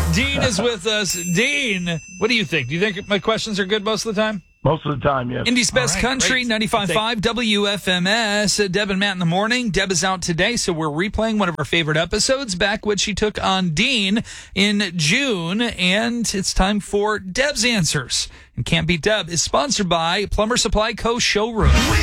Dean is with us. Dean, what do you think? Do you think my questions are good most of the time? Most of the time, yes. Indy's Best Country, 95.5 WFMS. Deb and Matt in the morning. Deb is out today, so we're replaying one of our favorite episodes, back when she took on Dean in June, and it's time for Deb's Answers. And Can't Beat Deb is sponsored by Plumber Supply Co. Showroom.